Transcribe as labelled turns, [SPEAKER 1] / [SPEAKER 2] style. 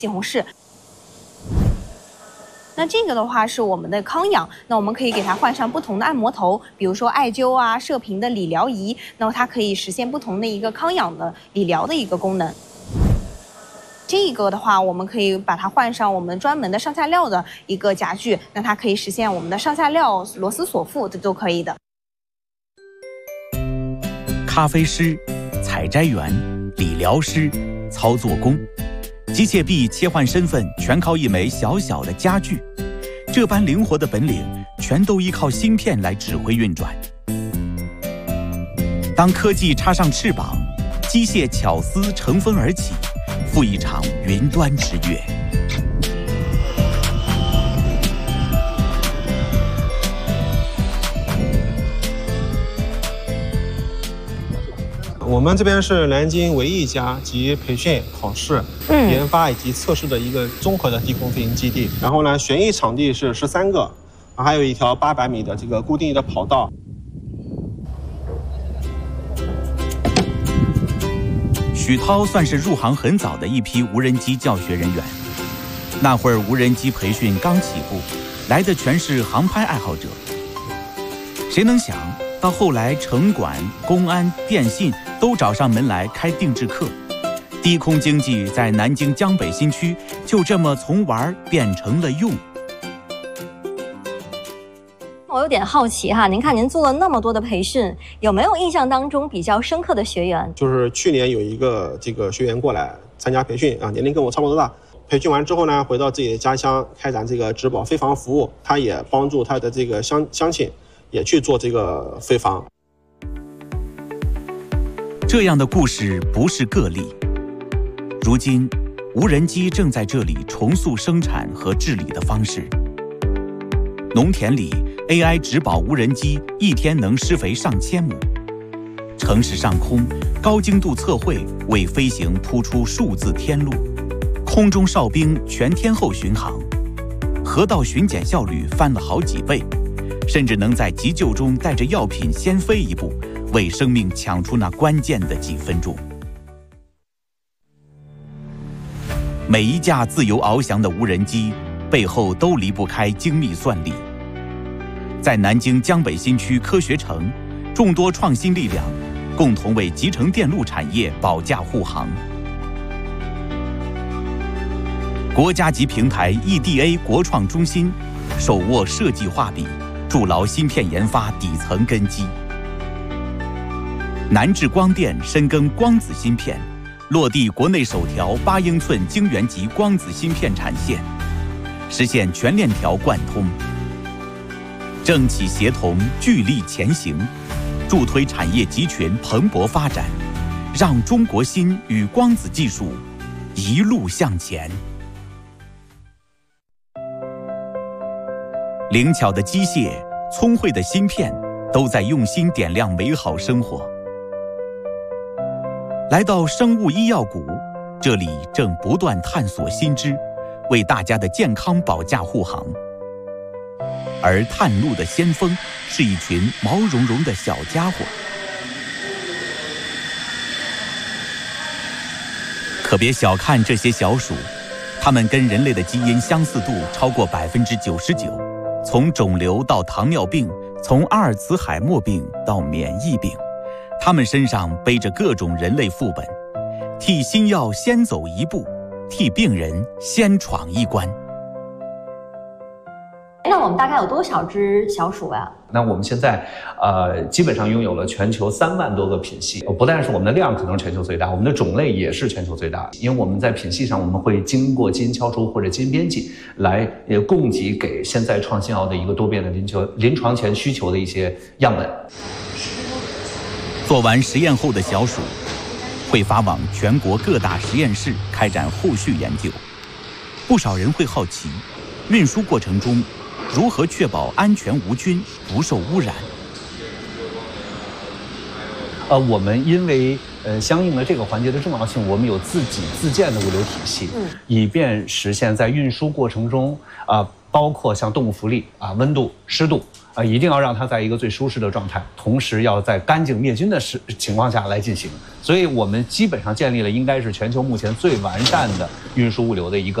[SPEAKER 1] 西红柿。那这个的话是我们的康养，那我们可以给它换上不同的按摩头，比如说艾灸啊、射频的理疗仪，那么它可以实现不同的一个康养的理疗的一个功能。这个的话，我们可以把它换上我们专门的上下料的一个夹具，那它可以实现我们的上下料、螺丝锁腹，这都可以的。
[SPEAKER 2] 咖啡师、采摘员、理疗师、操作工。机械臂切换身份全靠一枚小小的家具，这般灵活的本领全都依靠芯片来指挥运转。当科技插上翅膀，机械巧思乘风而起，赴一场云端之跃。
[SPEAKER 3] 我们这边是南京唯一一家集培训、考试、研发以及测试的一个综合的低空飞行基地。然后呢，旋翼场地是13个，还有一条800米的这个固定的跑道。
[SPEAKER 2] 许涛算是入行很早的一批无人机教学人员。那会儿无人机培训刚起步，来的全是航拍爱好者。谁能想到后来城管、公安、电信都找上门来开定制课，低空经济在南京江北新区就这么从玩变成了用。
[SPEAKER 4] 我有点好奇哈，您看您做了那么多的培训，有没有印象当中比较深刻的学员？
[SPEAKER 3] 就是去年有一个这个学员过来参加培训啊，年龄跟我差不多大。培训完之后呢，回到自己的家乡开展这个植保飞防服务，他也帮助他的这个乡亲也去做这个飞防。
[SPEAKER 2] 这样的故事不是个例。如今，无人机正在这里重塑生产和治理的方式。农田里 AI 植保无人机一天能施肥上千亩，城市上空高精度测绘为飞行铺出数字天路，空中哨兵全天候巡航，河道巡检效率翻了好几倍，甚至能在急救中带着药品先飞一步，为生命抢出那关键的几分钟。每一架自由翱翔的无人机背后都离不开精密算力。在南京江北新区科学城，众多创新力量共同为集成电路产业保驾护航。国家级平台 EDA 国创中心手握设计画笔，筑牢芯片研发底层根基。南智光电深耕光子芯片，落地国内首条8英寸晶圆级光子芯片产线，实现全链条贯通。政企协同，聚力前行，助推产业集群蓬勃发展，让中国芯与光子技术一路向前。灵巧的机械，聪慧的芯片，都在用心点亮美好生活。来到生物医药谷，这里正不断探索新知，为大家的健康保驾护航。而探路的先锋是一群毛茸茸的小家伙。可别小看这些小鼠，它们跟人类的基因相似度超过99%，从肿瘤到糖尿病，从阿尔茨海默病到免疫病，它们身上背着各种人类副本，替新药先走一步，替病人先闯一关。
[SPEAKER 4] 那我们大概有多少只小鼠呀？
[SPEAKER 5] 那我们现在基本上拥有了全球3万多个品系，不但是我们的量可能是全球最大，我们的种类也是全球最大。因为我们在品系上，我们会经过基因敲除或者基因编辑，来供给给现在创新药的一个多变的临床前需求的一些样本。
[SPEAKER 2] 做完实验后的小鼠会发往全国各大实验室开展后续研究。不少人会好奇，运输过程中如何确保安全无菌，不受污染？
[SPEAKER 5] 我们因为相应的这个环节的重要性，我们有自己自建的物流体系，以便实现在运输过程中包括像动物福利温度、湿度一定要让它在一个最舒适的状态，同时要在干净灭菌的情况下来进行。所以我们基本上建立了应该是全球目前最完善的运输物流的一个